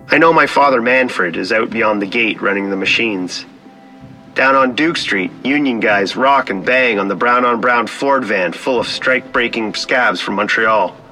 I know my father Manfred is out beyond the gate running the machines. Down on Duke Street, union guys rock and bang on the brown-on-brown Ford van full of strike-breaking scabs from Montreal.